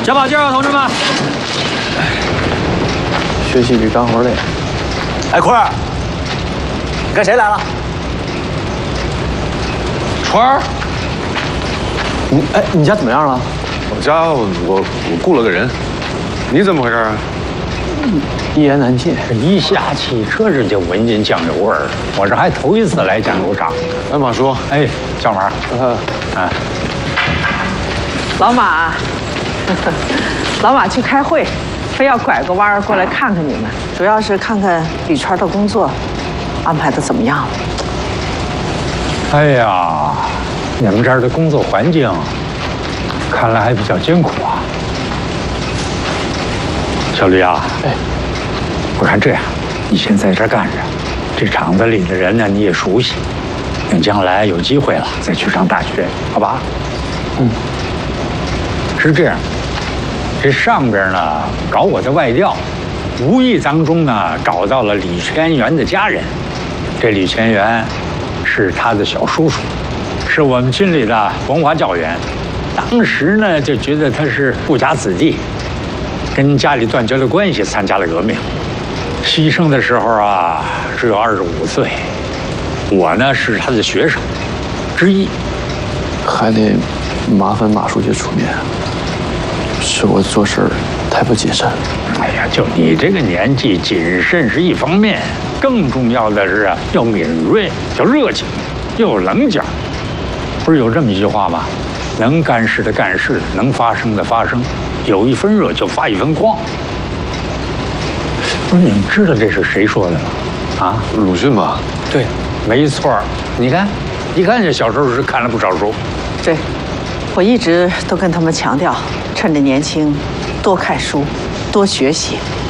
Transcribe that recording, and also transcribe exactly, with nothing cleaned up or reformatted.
加把劲啊，同志们！ 学习比干活累。 哎，坤儿，你看谁来了？ 川儿，你哎，你家怎么样了？ 我家我我雇了个人，你怎么回事啊？ 一言难尽。 一下汽车这就闻见酱油味儿，我这还头一次来酱油厂。 哎，马叔， 哎，小马， 呃， 啊， 老马，老马去开会，非要拐个弯儿过来看看你们，主要是看看李川的工作安排的怎么样了。 哎呀，你们这儿的工作环境看来还比较艰苦啊。小李啊， 哎， 我看这样，你先在这儿干着，这厂子里的人呢你也熟悉，等将来有机会了再去上大学，好吧？ 嗯， 是这样，这上边呢搞我的外调，无意当中呢找到了李全元的家人，这李全元是他的小叔叔，是我们军里的文化教员，当时呢就觉得他是富家子弟。跟家里断绝了关系，参加了革命，牺牲的时候啊，只有二十五岁。我呢是他的学生之一， 还得麻烦马书记出面，是我做事儿太不谨慎了。 哎呀，就你这个年纪，谨慎是一方面，更重要的是啊，要敏锐，要热情，要有棱角。不是有这么一句话吗？能干事的干事，能发声的发声。有一分热就发一分光。不是你们知道这是谁说的吗？啊， 鲁迅吧？ 对，没错。你看，一看这小时候是看了不少书。 对，我一直都跟他们强调，趁着年轻，多看书，多学习，